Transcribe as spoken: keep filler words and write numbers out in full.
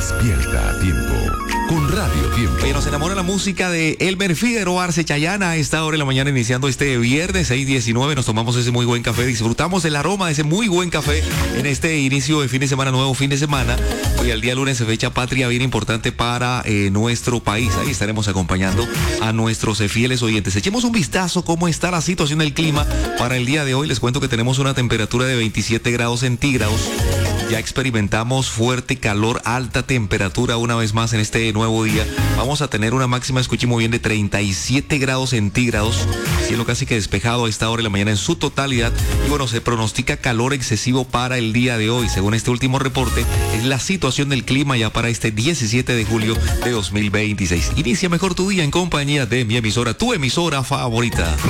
Despierta a tiempo con Radio Tiempo. Oye, nos enamora la música de Elmer Figueroa Arce Chayana a esta hora de la mañana, iniciando este viernes seis diecinueve. Nos tomamos ese muy buen café, disfrutamos del aroma de ese muy buen café en este inicio de fin de semana, nuevo fin de semana. Hoy al día lunes se fecha patria bien importante para eh, nuestro país. Ahí estaremos acompañando a nuestros eh, fieles oyentes. Echemos un vistazo cómo está la situación del clima para el día de hoy. Les cuento que tenemos una temperatura de veintisiete grados centígrados. Ya experimentamos fuerte calor, alta temperatura una vez más en este nuevo día. Vamos a tener una máxima, escuché muy bien, de treinta y siete grados centígrados. Cielo casi que despejado a esta hora de la mañana en su totalidad. Y bueno, se pronostica calor excesivo para el día de hoy. Según este último reporte, es la situación del clima ya para este diecisiete de julio de dos mil veintiséis. Inicia mejor tu día en compañía de mi emisora, tu emisora favorita.